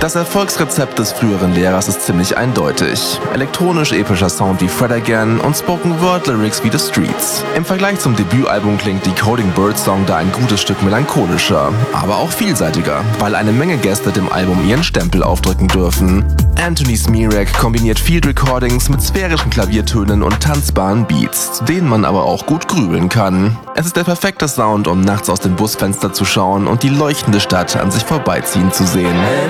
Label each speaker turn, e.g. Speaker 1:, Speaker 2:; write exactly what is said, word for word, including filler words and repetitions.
Speaker 1: Das Erfolgsrezept des früheren Lehrers ist ziemlich eindeutig. Elektronisch-epischer Sound wie Fred Again und Spoken-Word-Lyrics wie The Streets. Im Vergleich zum Debütalbum klingt Decoding Bird Song da ein gutes Stück melancholischer, aber auch vielseitiger, weil eine Menge Gäste dem Album ihren Stempel aufdrücken dürfen. Anthony Smirak kombiniert Field Recordings mit sphärischen Klaviertönen und tanzbaren Beats, zu denen man aber auch gut grübeln kann. Es ist der perfekte Sound, um nachts aus dem Busfenster zu schauen und die leuchtende Stadt an sich vorbeiziehen zu sehen.